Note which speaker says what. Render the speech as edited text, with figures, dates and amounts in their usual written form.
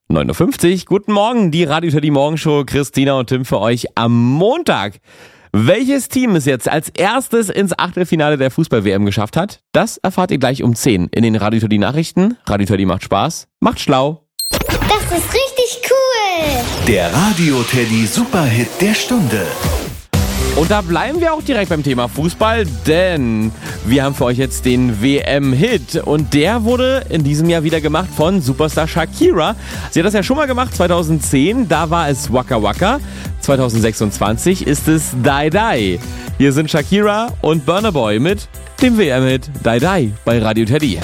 Speaker 1: 9.50 Uhr. Guten Morgen, die Radio Teddy Morgenshow. Christina und Tim für euch am Montag. Welches Team es jetzt als erstes ins Achtelfinale der Fußball-WM geschafft hat, das erfahrt ihr gleich um 10 in den Radio Teddy Nachrichten. Radio Teddy macht Spaß, macht schlau.
Speaker 2: Das ist richtig cool.
Speaker 3: Der Radio Teddy Superhit der Stunde.
Speaker 1: Und da bleiben wir auch direkt beim Thema Fußball, denn wir haben für euch jetzt den WM-Hit und der wurde in diesem Jahr wieder gemacht von Superstar Shakira. Sie hat das ja schon mal gemacht, 2010, da war es Waka Waka. 2026 ist es Die Die. Hier sind Shakira und Burna Boy mit dem WM-Hit Die Die bei Radio Teddy.